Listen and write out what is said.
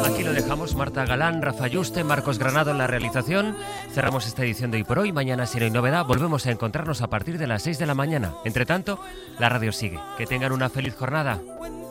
Aquí lo dejamos. Marta Galán, Rafa Yuste, Marcos Granado en la realización. Cerramos esta edición de Hoy por Hoy. Mañana, si no hay novedad, volvemos a encontrarnos a partir de las 6 de la mañana. Entre tanto, la radio sigue. Que tengan una feliz jornada.